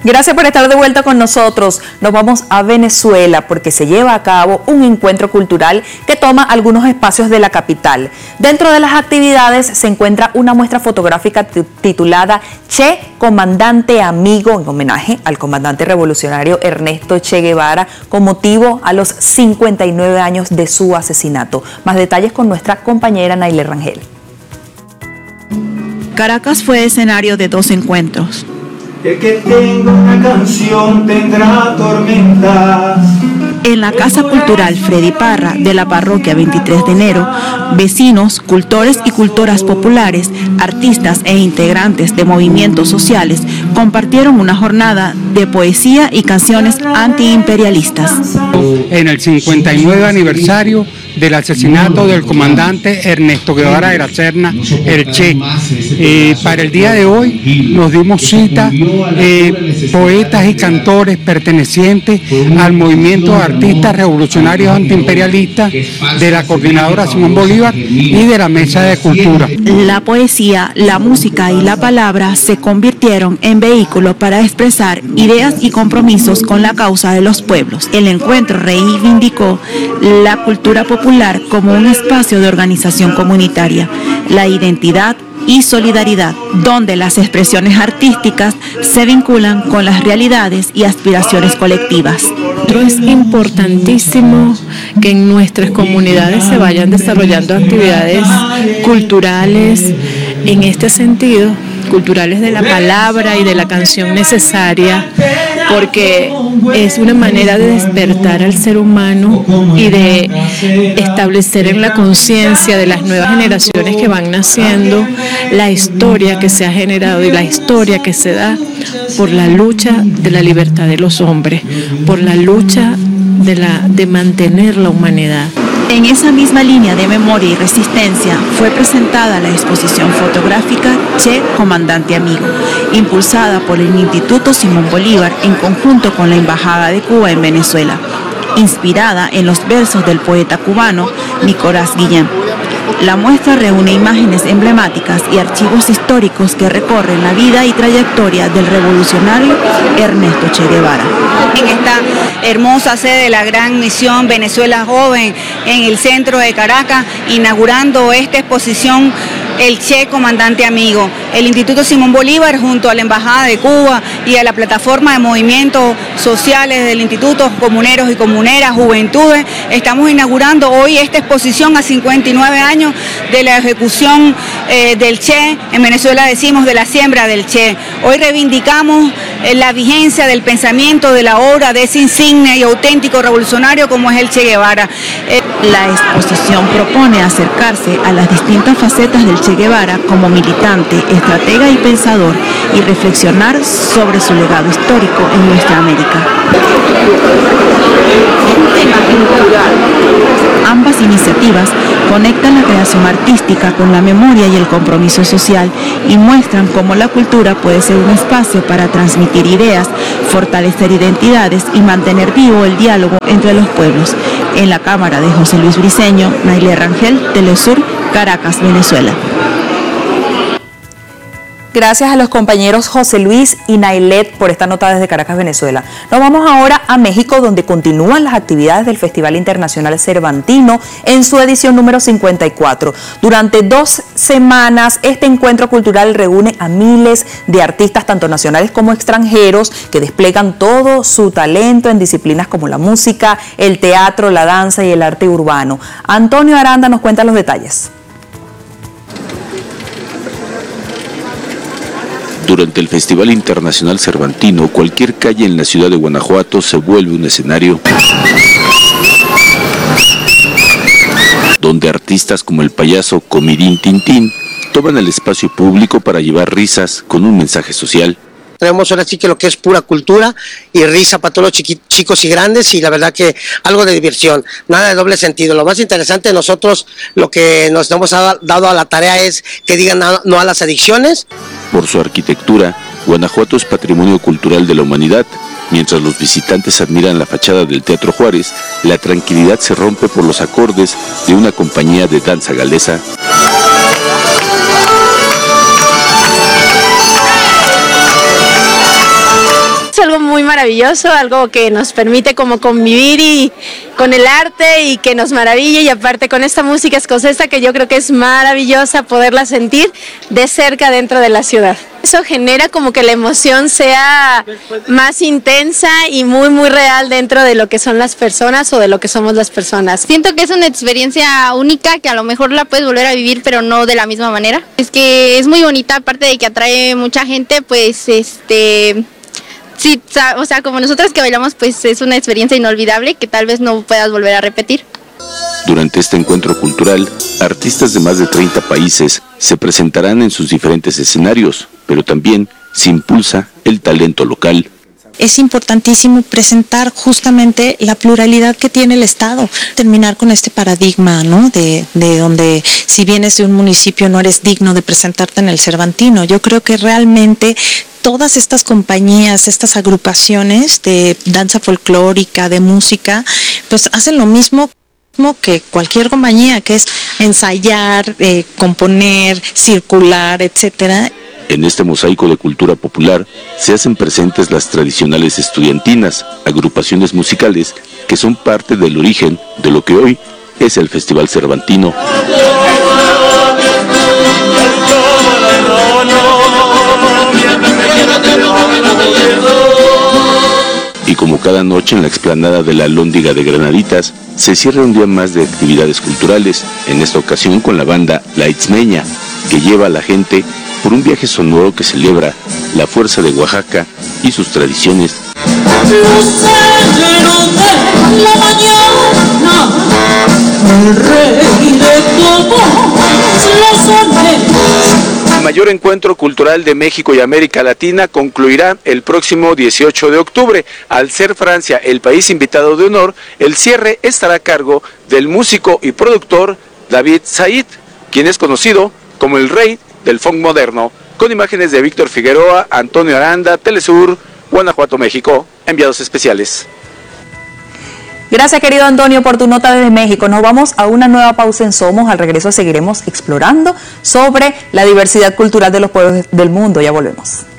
Gracias por estar de vuelta con nosotros. Nos vamos a Venezuela porque se lleva a cabo un encuentro cultural que toma algunos espacios de la capital. Dentro de las actividades se encuentra una muestra fotográfica titulada Che, Comandante Amigo, en homenaje al comandante revolucionario Ernesto Che Guevara, con motivo a los 59 años de su asesinato. Más detalles con nuestra compañera Naile Rangel. Caracas fue escenario de dos encuentros. El que tenga una canción tendrá tormentas. En la Casa Cultural Freddy Parra de la Parroquia 23 de enero, vecinos, cultores y cultoras populares, artistas e integrantes de movimientos sociales compartieron una jornada de poesía y canciones antiimperialistas. En el 59 aniversario del asesinato del comandante Ernesto Guevara de la Serna, el Che. Para el día de hoy nos dimos cita poetas y cantores pertenecientes al movimiento de artistas revolucionarios antiimperialistas de la Coordinadora Simón Bolívar y de la Mesa de Cultura. La poesía, la música y la palabra se convirtieron en vehículo para expresar ideas y compromisos con la causa de los pueblos. El encuentro reivindicó la cultura popular como un espacio de organización comunitaria, la identidad y solidaridad, donde las expresiones artísticas se vinculan con las realidades y aspiraciones colectivas. Es importantísimo que en nuestras comunidades se vayan desarrollando actividades culturales en este sentido, culturales de la palabra y de la canción necesaria, porque es una manera de despertar al ser humano y de establecer en la conciencia de las nuevas generaciones que van naciendo la historia que se ha generado y la historia que se da por la lucha de la libertad de los hombres, por la lucha de mantener la humanidad. En esa misma línea de memoria y resistencia fue presentada la exposición fotográfica Che, Comandante Amigo, impulsada por el Instituto Simón Bolívar en conjunto con la Embajada de Cuba en Venezuela, inspirada en los versos del poeta cubano Nicolás Guillén. La muestra reúne imágenes emblemáticas y archivos históricos que recorren la vida y trayectoria del revolucionario Ernesto Che Guevara. En esta hermosa sede de la Gran Misión Venezuela Joven, en el centro de Caracas, inaugurando esta exposición El Che, Comandante Amigo. El Instituto Simón Bolívar, junto a la Embajada de Cuba y a la plataforma de movimientos sociales del Instituto, comuneros y comuneras, juventudes, estamos inaugurando hoy esta exposición a 59 años de la ejecución del Che. En Venezuela decimos de la siembra del Che. Hoy reivindicamos la vigencia del pensamiento, de la obra de ese insigne y auténtico revolucionario como es el Che Guevara. La exposición propone acercarse a las distintas facetas del Che Guevara como militante, estratega y pensador, y reflexionar sobre su legado histórico en nuestra América. Ambas iniciativas conectan la creación artística con la memoria y el compromiso social y muestran cómo la cultura puede ser un espacio para transmitir ideas, fortalecer identidades y mantener vivo el diálogo entre los pueblos. En la cámara de José Luis Briceño, Naile Rangel, Telesur, Caracas, Venezuela. Gracias a los compañeros José Luis y Nailet por esta nota desde Caracas, Venezuela. Nos vamos ahora a México, donde continúan las actividades del Festival Internacional Cervantino en su edición número 54. Durante 2 semanas, este encuentro cultural reúne a miles de artistas, tanto nacionales como extranjeros, que desplegan todo su talento en disciplinas como la música, el teatro, la danza y el arte urbano. Antonio Aranda nos cuenta los detalles. Durante el Festival Internacional Cervantino, cualquier calle en la ciudad de Guanajuato se vuelve un escenario donde artistas como el payaso Comidín Tintín toman el espacio público para llevar risas con un mensaje social. Tenemos ahora sí que lo que es pura cultura y risa para todos los chicos y grandes, y la verdad que algo de diversión, nada de doble sentido. Lo más interesante de nosotros, lo que nos hemos dado a la tarea es que digan no a las adicciones. Por su arquitectura, Guanajuato es patrimonio cultural de la humanidad. Mientras los visitantes admiran la fachada del Teatro Juárez, la tranquilidad se rompe por los acordes de una compañía de danza galesa. algo muy maravilloso, algo que nos permite como convivir y con el arte y que nos maravilla, y aparte con esta música escocesa que yo creo que es maravillosa poderla sentir de cerca dentro de la ciudad. Eso genera como que la emoción sea más intensa y muy real dentro de lo que son las personas o de lo que somos las personas. Siento que es una experiencia única que a lo mejor la puedes volver a vivir, pero no de la misma manera. Es que es muy bonita, aparte de que atrae mucha gente, pues sí, o sea, como nosotras que bailamos, pues es una experiencia inolvidable que tal vez no puedas volver a repetir. Durante este encuentro cultural, artistas de más de 30 países se presentarán en sus diferentes escenarios, pero también se impulsa el talento local. Es importantísimo presentar justamente la pluralidad que tiene el Estado, terminar con este paradigma, ¿no? de donde si vienes de un municipio no eres digno de presentarte en el Cervantino. Yo creo que realmente todas estas compañías, estas agrupaciones de danza folclórica, de música, pues hacen lo mismo que cualquier compañía, que es ensayar, componer, circular, etcétera. En este mosaico de cultura popular se hacen presentes las tradicionales estudiantinas, agrupaciones musicales que son parte del origen de lo que hoy es el Festival Cervantino. Y como cada noche en la explanada de la Alhóndiga de Granaditas, se cierra un día más de actividades culturales, en esta ocasión con la banda La Itzmeña, que lleva a la gente por un viaje sonoro que celebra la fuerza de Oaxaca y sus tradiciones. El mayor encuentro cultural de México y América Latina concluirá el próximo 18 de octubre. Al ser Francia el país invitado de honor, el cierre estará a cargo del músico y productor David Said, quien es conocido como el rey del funk moderno, con imágenes de Víctor Figueroa, Antonio Aranda, Telesur, Guanajuato, México, enviados especiales. Gracias, querido Antonio, por tu nota desde México. Nos vamos a una nueva pausa en Somos. Al regreso seguiremos explorando sobre la diversidad cultural de los pueblos del mundo. Ya volvemos.